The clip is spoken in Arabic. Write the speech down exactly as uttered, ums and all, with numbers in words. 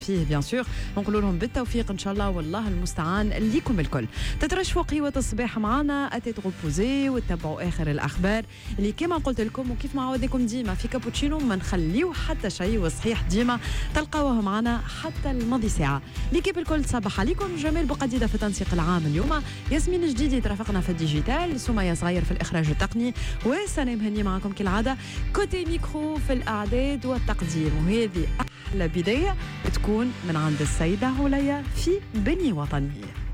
فيه بيان سور، نقول لهم بالتوفيق ان شاء الله، والله المستعان ليكم الكل. تترشفوا قهوه الصباح معنا اتيتغو بوزي وتتبعوا اخر الاخبار اللي كما قلت لكم وكيف ما عودناكم ديما في كابوتشينو ما نخليو حتى شيء، وصحيح ديما تلقاوه معنا حتى الماضي ساعه. ليكيب الكل تصبح عليكم. جمال بقديده في التنسيق العام اليوم، ياسمين الجديدي ترافقنا في الديجيتال، سمية صغير في الاخراج التقني، وسلام هني معكم كالعاده كوتي ميكرو في الاعداد والتقديم. وهذه احلى بدايه تكون من عند السيده عليا في بني وطني.